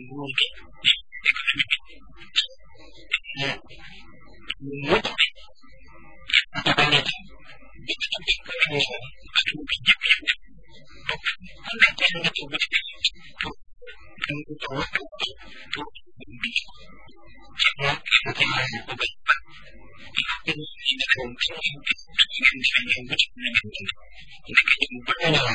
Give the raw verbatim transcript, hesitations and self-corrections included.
mungkin ekonomi ya mudah katakan itu itu tapi kalau akan bijak ya bukan mereka yang betul-betul itu kan itu itu bisa semua kita yang berbeda itu tidak mungkin ingin ingin berjalan ini kayak berbeda